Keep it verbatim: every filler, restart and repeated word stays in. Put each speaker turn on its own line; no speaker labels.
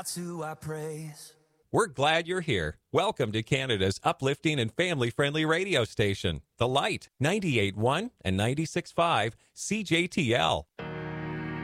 That's who I praise.
We're glad you're here. Welcome to Canada's uplifting and family-friendly radio station, The Light, ninety-eight point one and ninety-six point five C J T L.